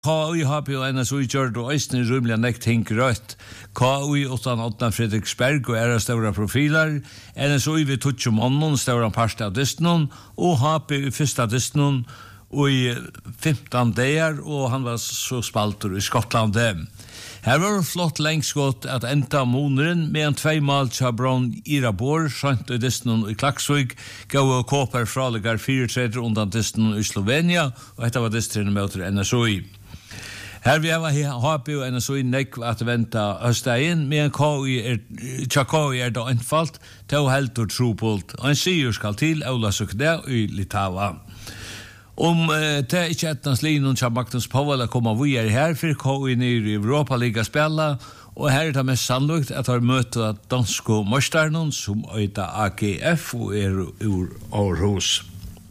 KUI har på NSOI gjort og eisne rymlig nekt ting rødt. KUI utan Otna Fredriksberg og era stora profiler. NSOI vi tutsi månen, stora parst av distnon, og HP i fyrsta distnon, og i 15 dager, og han var så spalter i Skottland. Her var det flott längskott att enta måneden med en 2 mål Chabron Irabor, skjønt i distnon i Klaksvik, gav og kåper fraligar 4-3 undan distnon i Slovenia, og dette var distrin mot NSOI. Her vi har HP og NSOI nekv at venta Østein, men KUI er da enfalt til helt og trupult, og en sier skal til Ola Sukne i Litava. Det er ikke etnans linjen til Magnus Powell kommer vi her, for KUI nere i Europa liga spela, og her er det mest sannolikt at han møter danske møsterne, som øyta AGF og er ur Aarhus.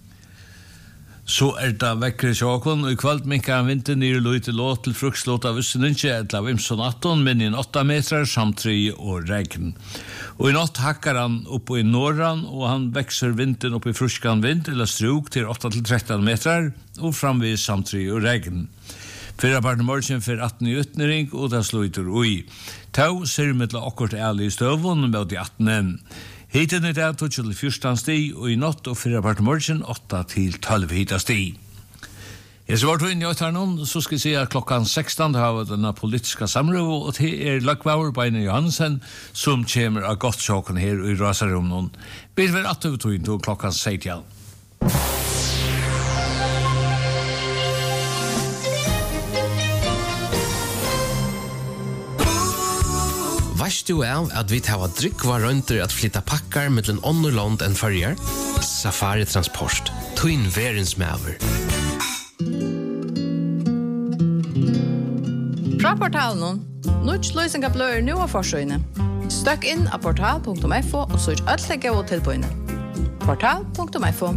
Så det vekkere sjåkon, og i kveld minkar han vinter nere løy til låt til frukslåt av Østenunche, etla Vimson 18, men i 8 meter, samt 3 og regn. Og i natt hakkar han opp i Norran, og han vekser vinteren opp i fruskan vind, eller struk til 8-13 meter, og framvis samt 3 og regn. Fyrra parten morgen for 18 i utnering, og det sluiter ui. Tau ser mittla okkort ærlig i støvun, med de 18. Hiten i dag 12-14 sti, og i natt og fyrra part morgen 8-12 hita sti. Jeg så var inn i Øytarnon, så skal jeg si at klokkan 16 har vi denne politiska samrøv, og det er Løkvauer Beine Johansen, som kommer av godt sjåken her i Rasarumnon. Bil vi 8 til klokkan 16. Vast du av at vi tar drikva rønter at flytta pakkar mellom andre land enn førjer? Safari Transport. Twin Verens Maver. Fra portalen, nødt løsning av bløyer nå av forsøyene. Støkk inn av portal.fo og søk alt legge og tilbøyene. Portal.fo.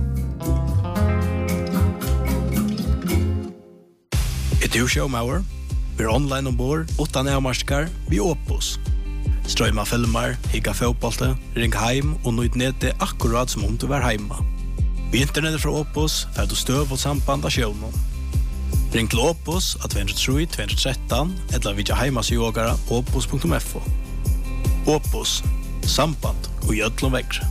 Du showmauer? Vi online ombord, 8 nærmarskar, vi Opus. Strøyma filmer, higga fotbollte, ring heim og nøyd nede akkurat som om du var heima. Vi internettet fra Opus får du støv og samband av sjøvnen. Ring til Opus av 203-213 eller vidja heimasjågara opus.fo. Opus, samband og gjødlom vekkre.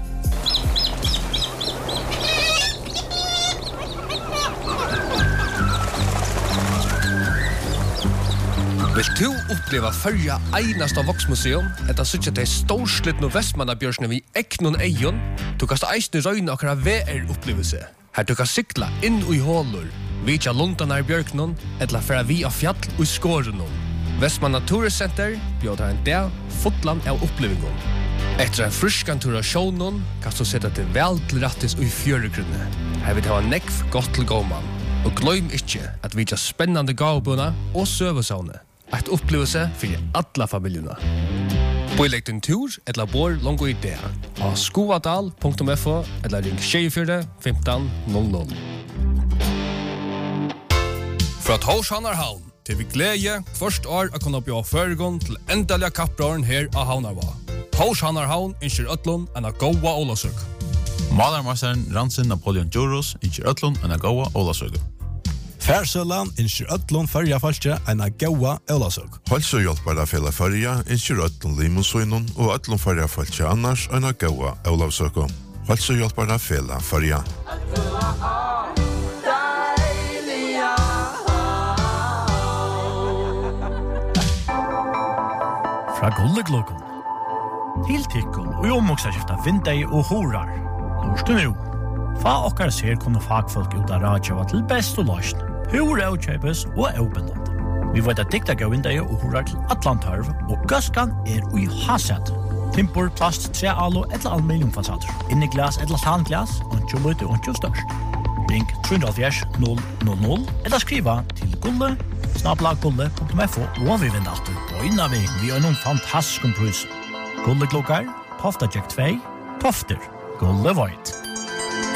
Vil du oppleva førja einast av Voksmuseum, etter suttje til storslitt no Vestmannabjørsene vi eknon eion, du kan eisne røyne akra VR-opplevelse. Her du kan sykla inn i hålur, vitja lundanar bjørknon, etla færa vi av fjall og skårenon. Vestmanna Turiscenter bjødar en del fotland av opplevingon. Etter en fruskan tur av sjånon, kan du sette til vel til rattis og i fjøregrunne. Her vil det ha nekv godt til gåman. Og gløym ikkje at vitja spennande gavbuna og søvesavne. Et opplevelse for alle familiene. Bøylegg din tur eller bor langt i det av skoadal.fo eller ring 24 15 00. Fra Torshanarhavn til vi glede først år å kunne bjøre føregon til endelige kapprøren her av Havnarva. Torshanarhavn innskjer Øtlund enn av gåa Ålasøk. Malermasteren Ransin Napoleon Djuros innskjer Øtlund enn av gåa Ålasøk. Færsølan innskjer Øtlund førja falskje enn av gåa Ålasøk. Halsøhjelpere fjellet førja innskjer Øtlund Limosøynon og Øtlund førja falskje annars enn av gåa Ålasøk. Halsøhjelpere fjellet førja. Fra Gulleglokon til Tikkun og omvoksaskifta Vindei og Horar. Lorstu nu. Fa okkar ser kunne fagfolk ut av radio til best og løsn. Hur avkjøpes og avbindende. Vi vet at dikta gav Vindei og Horar til Atlantarv, og Gøskan ui haset. Timpor, plast, trealo eller aluminiumfasader. Inni glas eller tanglas, og løyte og størst. Ring 370 000 eller skriva til gulle@gulle.fo og vi vinner alltid på innan vi har noen fantastisk pris. Gulle klokkar, Tofta Jack 2, Tofter, Gulle Void.